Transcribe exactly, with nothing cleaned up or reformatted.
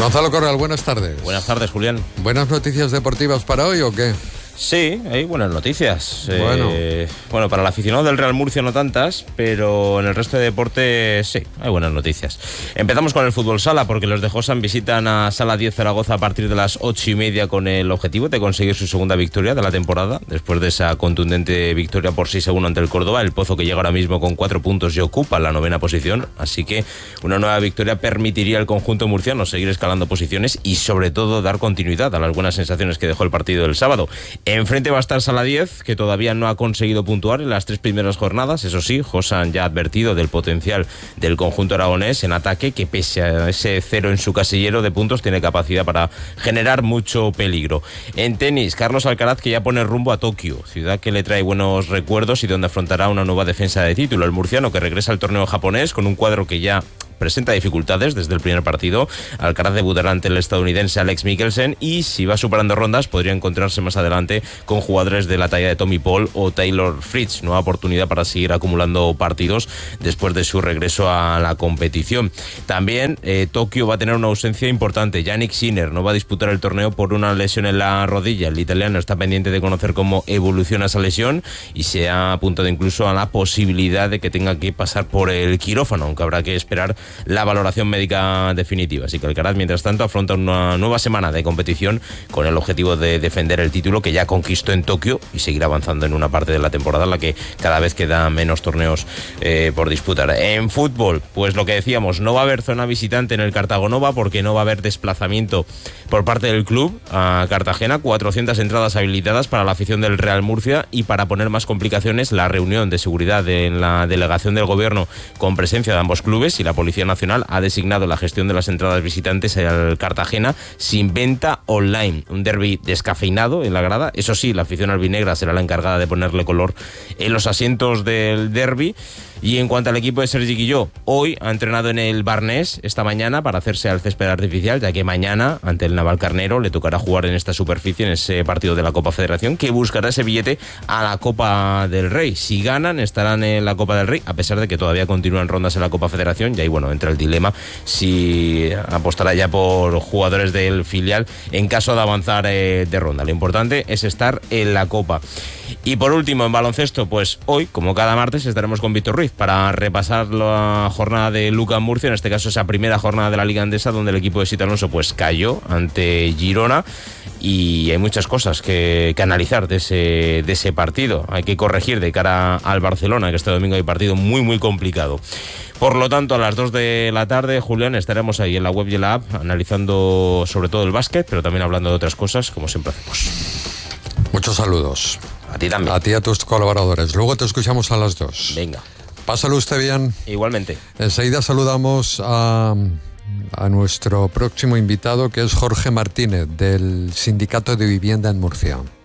Gonzalo Corral, buenas tardes. Buenas tardes, Julián. ¿Buenas noticias deportivas para hoy o qué? Sí, hay buenas noticias. Bueno. Eh, bueno, para el aficionado del Real Murcia no tantas, pero en el resto de deportes sí, hay buenas noticias. Empezamos con el fútbol sala, porque los de Josan visitan a Sala diez Zaragoza a partir de las ocho y media con el objetivo de conseguir su segunda victoria de la temporada, después de esa contundente victoria por seis a uno ante el Córdoba. El Pozo, que llega ahora mismo con cuatro puntos y ocupa la novena posición, así que una nueva victoria permitiría al conjunto murciano seguir escalando posiciones y sobre todo dar continuidad a las buenas sensaciones que dejó el partido del sábado. Enfrente va a estar Sala diez, que todavía no ha conseguido puntuar en las tres primeras jornadas. Eso sí, Josan ya ha advertido del potencial del conjunto aragonés en ataque, que pese a ese cero en su casillero de puntos tiene capacidad para generar mucho peligro. En tenis, Carlos Alcaraz, que ya pone rumbo a Tokio, ciudad que le trae buenos recuerdos y donde afrontará una nueva defensa de título. El murciano, que regresa al torneo japonés con un cuadro que ya presenta dificultades desde el primer partido. Alcaraz debutará ante el estadounidense Alex Mikkelsen y, si va superando rondas, podría encontrarse más adelante con jugadores de la talla de Tommy Paul o Taylor Fritz. Nueva oportunidad para seguir acumulando partidos después de su regreso a la competición. También eh, Tokio va a tener una ausencia importante. Yannick Sinner no va a disputar el torneo por una lesión en la rodilla. El italiano está pendiente de conocer cómo evoluciona esa lesión y se ha apuntado incluso a la posibilidad de que tenga que pasar por el quirófano, aunque habrá que esperar la valoración médica definitiva. Así que Alcaraz, mientras tanto, afronta una nueva semana de competición con el objetivo de defender el título que ya conquistó en Tokio y seguir avanzando en una parte de la temporada en la que cada vez queda menos torneos eh, por disputar. En fútbol, pues lo que decíamos, no va a haber zona visitante en el Cartagonova porque no va a haber desplazamiento por parte del club a Cartagena. cuatrocientas entradas habilitadas para la afición del Real Murcia, y para poner más complicaciones, la reunión de seguridad en la delegación del gobierno con presencia de ambos clubes y la Policía Nacional ha designado la gestión de las entradas visitantes al Cartagena sin venta online. Un derbi descafeinado en la grada. Eso sí, la afición albinegra será la encargada de ponerle color en los asientos del derbi. Y en cuanto al equipo de Sergi Guilló, hoy ha entrenado en el Barnés esta mañana para hacerse al césped artificial, ya que mañana ante el Navalcarnero le tocará jugar en esta superficie en ese partido de la Copa Federación, que buscará ese billete a la Copa del Rey. Si ganan, estarán en la Copa del Rey, a pesar de que todavía continúan rondas en la Copa Federación. Y ahí, bueno, entra el dilema si apostará ya por jugadores del filial en caso de avanzar eh, de ronda. Lo importante es estar en la Copa. Y por último, en baloncesto, pues hoy, como cada martes, estaremos con Víctor Ruiz para repasar la jornada de Lucas Murcia, en este caso esa primera jornada de la Liga Endesa, donde el equipo de Sito Alonso pues cayó ante Girona, y hay muchas cosas que, que analizar de ese, de ese partido. Hay que corregir de cara al Barcelona, que este domingo hay partido muy muy complicado. Por lo tanto, a las dos de la tarde, Julián, estaremos ahí en la web y en la app analizando sobre todo el básquet, pero también hablando de otras cosas, como siempre hacemos. Muchos saludos. A ti también. A ti y a tus colaboradores. Luego te escuchamos a las dos. Venga. Pásalo usted bien. Igualmente. Enseguida saludamos a, a nuestro próximo invitado, que es Jorge Martínez, del Sindicato de Vivienda en Murcia.